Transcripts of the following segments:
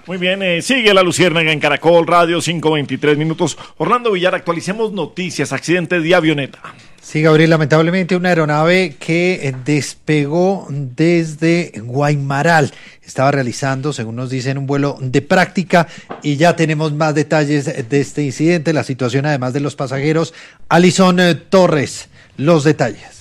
Muy bien, sigue la Luciérnaga en Caracol Radio, 5:23 minutos. Orlando Villar, actualicemos noticias, accidente de avioneta. Sí, Gabriel, lamentablemente una aeronave que despegó desde Guaymaral. Estaba realizando, según nos dicen, un vuelo de práctica y ya tenemos más detalles de este incidente, la situación además de los pasajeros. Alison Torres, los detalles.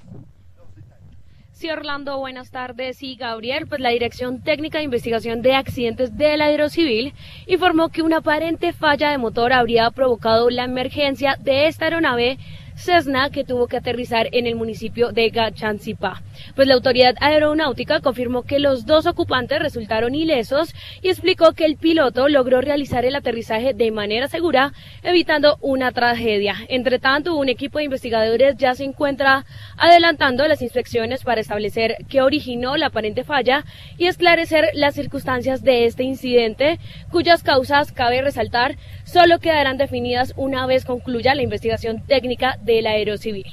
Sí, Orlando, buenas tardes. Sí, Gabriel, pues la Dirección Técnica de Investigación de Accidentes de la Aerocivil informó que una aparente falla de motor habría provocado la emergencia de esta aeronave Cessna que tuvo que aterrizar en el municipio de Gachanzipá. Pues la autoridad aeronáutica confirmó que los dos ocupantes resultaron ilesos y explicó que el piloto logró realizar el aterrizaje de manera segura, evitando una tragedia. Entre tanto, un equipo de investigadores ya se encuentra adelantando las inspecciones para establecer qué originó la aparente falla y esclarecer las circunstancias de este incidente, cuyas causas, cabe resaltar, solo quedarán definidas una vez concluya la investigación técnica de la Aerocivil.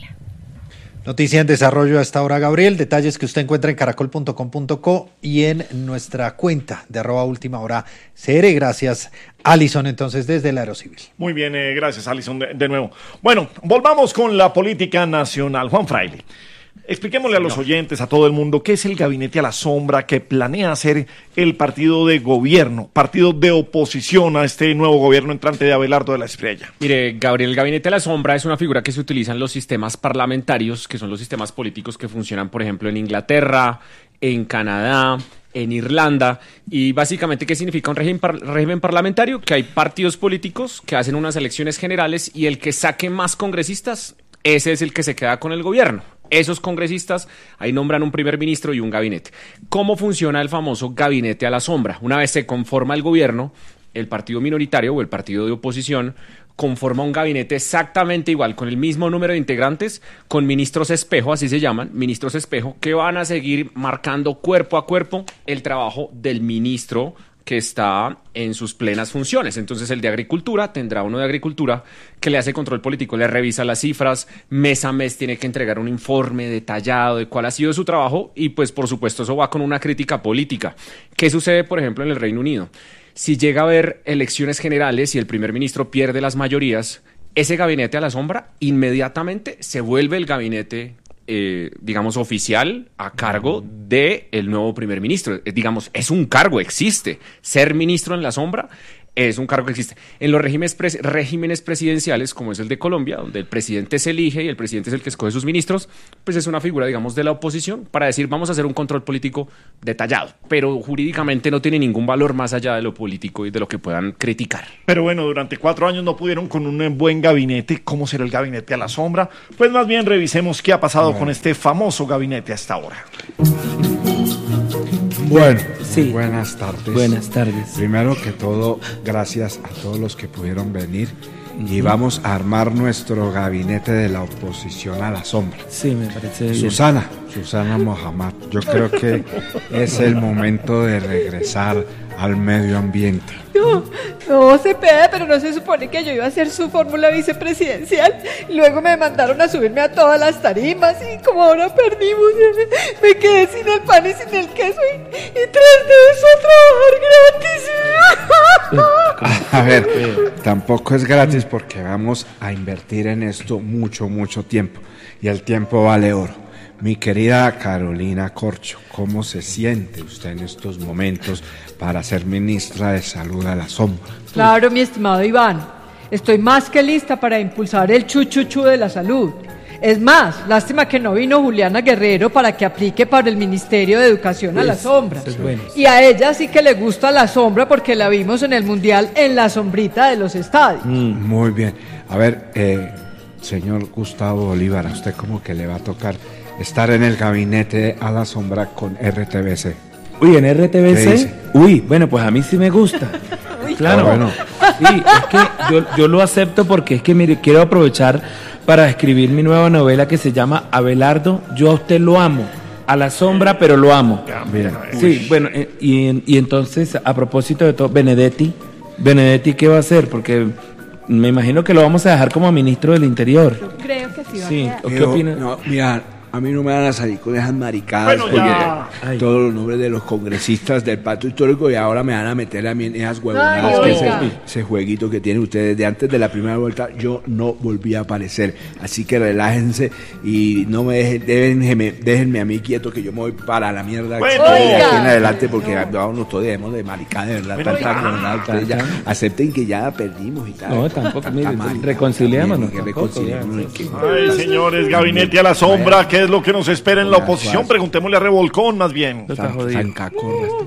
Noticia en desarrollo a esta hora, Gabriel. Detalles que usted encuentra en caracol.com.co y en nuestra cuenta de @ultimahora.cr. Gracias, Alison, entonces, desde la Aerocivil. Muy bien, gracias, Alison, de nuevo. Bueno, volvamos con la política nacional. Juan Fraile, expliquémosle a los oyentes, a todo el mundo, qué es el Gabinete a la Sombra que planea hacer el partido de gobierno, partido de oposición a este nuevo gobierno entrante de Abelardo de la Espriella. Mire, Gabriel, el Gabinete a la Sombra es una figura que se utiliza en los sistemas parlamentarios, que son los sistemas políticos que funcionan, por ejemplo, en Inglaterra, en Canadá, en Irlanda. Y básicamente, ¿qué significa un régimen parlamentario? Que hay partidos políticos que hacen unas elecciones generales y el que saque más congresistas, ese es el que se queda con el gobierno. Esos congresistas ahí nombran un primer ministro y un gabinete. ¿Cómo funciona el famoso Gabinete a la Sombra? Una vez se conforma el gobierno, el partido minoritario o el partido de oposición conforma un gabinete exactamente igual, con el mismo número de integrantes, con ministros espejo, así se llaman, ministros espejo, que van a seguir marcando cuerpo a cuerpo el trabajo del ministro que está en sus plenas funciones. Entonces el de Agricultura tendrá uno de Agricultura que le hace control político, le revisa las cifras, mes a mes tiene que entregar un informe detallado de cuál ha sido su trabajo y pues por supuesto eso va con una crítica política. ¿Qué sucede, por ejemplo, en el Reino Unido? Si llega a haber elecciones generales y el primer ministro pierde las mayorías, ese gabinete a la sombra inmediatamente se vuelve el gabinete digamos, oficial a cargo del nuevo primer ministro. Digamos, es un cargo, existe. Ser ministro en la sombra es un cargo que existe. En los regímenes presidenciales, como es el de Colombia, donde el presidente se elige y el presidente es el que escoge sus ministros, pues es una figura, digamos, de la oposición para decir, vamos a hacer un control político detallado, pero jurídicamente no tiene ningún valor más allá de lo político y de lo que puedan criticar. Pero bueno, durante 4 años no pudieron con un buen gabinete. ¿Cómo será el gabinete a la sombra? Pues más bien revisemos qué ha pasado con este famoso gabinete hasta ahora. Bueno, sí. Buenas tardes. Buenas tardes. Primero que todo, gracias a todos los que pudieron venir y vamos a armar nuestro gabinete de la oposición a la sombra. Sí, me parece bien. Susana Mohamed, yo creo que es el momento de regresar al medio ambiente. No, Cepeda, pero no se supone que yo iba a hacer su fórmula vicepresidencial. Luego me mandaron a subirme a todas las tarimas y como ahora perdimos, me quedé sin el pan y sin el queso y tras de eso a trabajar gratis. A ver, tampoco es gratis porque vamos a invertir en esto mucho tiempo y el tiempo vale oro. Mi querida Carolina Corcho, ¿cómo se siente usted en estos momentos para ser ministra de Salud a la sombra? Claro, mi estimado Iván, estoy más que lista para impulsar el chuchuchu de la salud. Es más, lástima que no vino Juliana Guerrero para que aplique para el Ministerio de Educación a la sombra. Bueno. Y a ella sí que le gusta la sombra porque la vimos en el Mundial en la sombrita de los estadios. Muy bien. A ver, señor Gustavo Bolívar, a usted como que le va a tocar estar en el gabinete a la sombra con RTBC. Uy, ¿en RTBC? ¿Qué dice? Uy, bueno, pues a mí sí me gusta. Claro. Bueno. Sí, es que yo lo acepto porque es que, mire, quiero aprovechar para escribir mi nueva novela que se llama Abelardo, yo a usted lo amo. A la sombra, pero lo amo. Bien. Sí, bueno, y entonces, a propósito de todo, Benedetti, ¿qué va a hacer? Porque me imagino que lo vamos a dejar como ministro del Interior. Yo creo que sí va a Sí, quedar. ¿o qué opina? No, mira, A mí no me van a salir con esas maricadas. Bueno, ya. Porque todos los nombres de los congresistas del pacto histórico y ahora me van a meter a mí en esas huevonadas. Ay, que oiga. ese jueguito que tienen ustedes de antes de la primera vuelta, yo no volví a aparecer. Así que relájense y no me déjenme a mí quieto, que yo me voy para la mierda. Bueno. de aquí en Oiga. adelante, porque vámonos todos dejemos de maricada, de verdad. Bueno, Tanta ya. huevonada, ustedes ya acepten que ya perdimos y tal. No, tampoco, Tanta mire, marica, reconciliémonos, también, que tampoco, reconciliémonos, que- Ay, señores, gabinete a la sombra, ¿qué es lo que nos espera en la oposición? Preguntémosle a Revolcón, más bien. Está jodido. Tan cacorra.